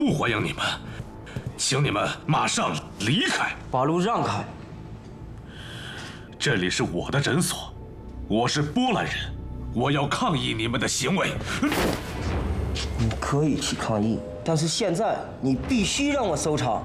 不欢迎你们，请你们马上离开， 把路让开。 这里是我的诊所，我是波兰人，我要抗议你们的行为。 你可以去抗议，但是现在你必须让我搜查。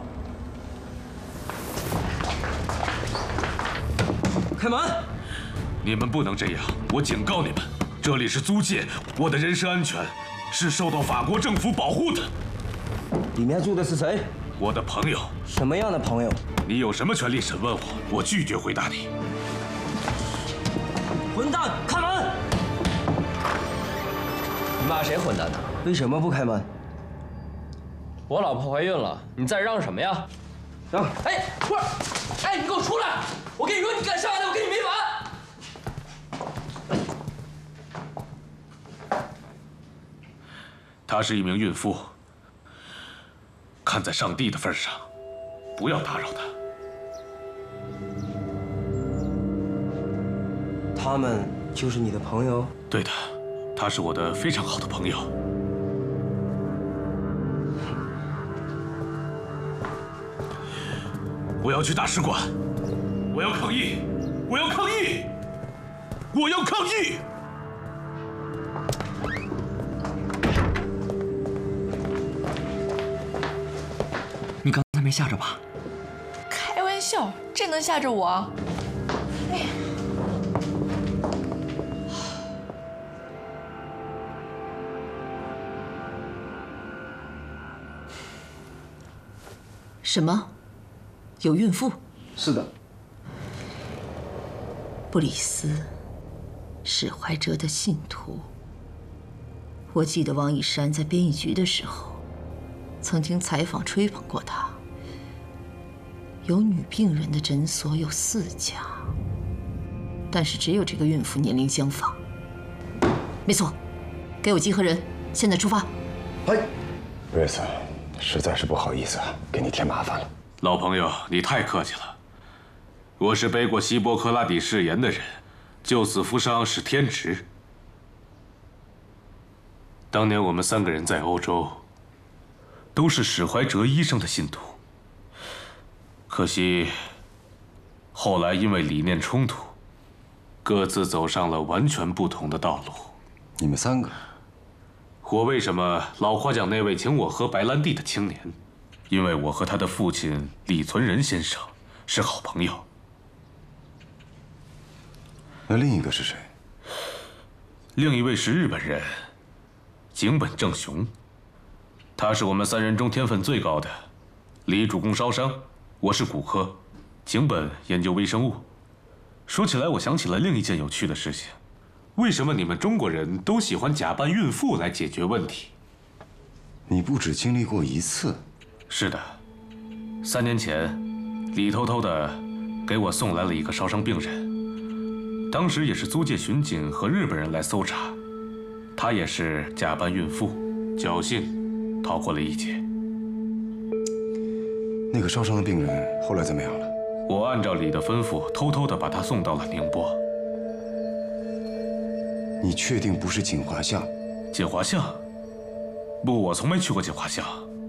开门！ 你们不能这样，我警告你们，这里是租界，我的人身安全是受到法国政府保护的。 里面住的是谁？ 我的朋友。 什么样的朋友？ 你有什么权利审问我？我拒绝回答你。 混蛋，开门！ 你骂谁混蛋呢？ 为什么不开门？ 我老婆怀孕了，你在嚷什么呀？ 让！ 哎，不是，哎，你给我出来！我跟你说，你敢上来，我跟你没完！ 她是一名孕妇，看在上帝的份上，不要打扰她。 他们就是你的朋友？ 对的，他是我的非常好的朋友。我要去大使馆，我要抗议，我要抗议，我要抗议！ 你刚才没吓着吧？ 开玩笑，这能吓着我？哎。 什么？有孕妇？ 是的。 布里斯，史怀哲的信徒。我记得王以山在编译局的时候，曾经采访吹捧过他。有女病人的诊所有4家，但是只有这个孕妇年龄相仿。没错，给我集合人，现在出发。 哎，瑞斯。实在是不好意思啊，给你添麻烦了。 老朋友，你太客气了。我是背过希波克拉底誓言的人，救死扶伤是天职。当年我们3个人在欧洲，都是史怀哲医生的信徒。可惜，后来因为理念冲突，各自走上了完全不同的道路。 你们3个？ 我为什么老夸奖那位请我喝白兰地的青年？因为我和他的父亲李存仁先生是好朋友。 那另一个是谁？ 另一位是日本人，井本正雄。他是我们3人中天分最高的。李主攻烧伤，我是骨科，井本研究微生物。说起来，我想起了另一件有趣的事情。为什么你们中国人都喜欢假扮孕妇来解决问题？ 你不只经历过1次。 是的，3年前，李偷偷的给我送来了一个烧伤病人，当时也是租界巡警和日本人来搜查，他也是假扮孕妇，侥幸逃过了一劫。 那个烧伤的病人后来怎么样了？ 我按照李的吩咐，偷偷的把他送到了宁波。 你确定不是锦华巷？ 锦华巷？不，我从没去过锦华巷。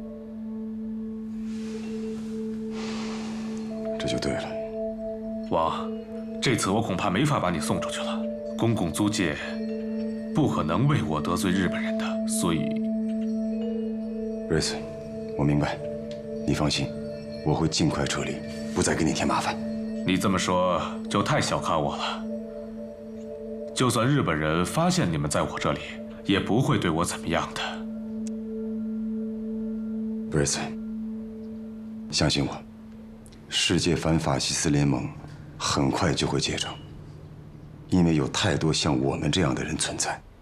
这就对了。 王，这次我恐怕没法把你送出去了。公共租界不可能为我得罪日本人的，所以。 瑞斯，我明白，你放心，我会尽快撤离，不再给你添麻烦。 你这么说就太小看我了。就算日本人发现你们在我这里，也不会对我怎么样的。 瑞斯，相信我，世界反法西斯联盟很快就会结成，因为有太多像我们这样的人存在。